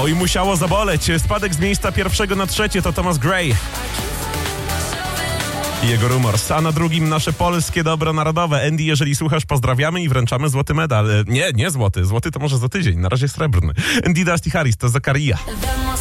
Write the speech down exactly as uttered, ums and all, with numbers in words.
Oj, musiało zaboleć. Spadek z miejsca pierwszego na trzecie to Thomas Gray i jego Rumors. A na drugim nasze polskie dobro narodowe. Andy, jeżeli słuchasz, pozdrawiamy i wręczamy złoty medal. Nie, nie złoty. Złoty to może za tydzień. Na razie srebrny. Andy Dusty Harris to Zakaria.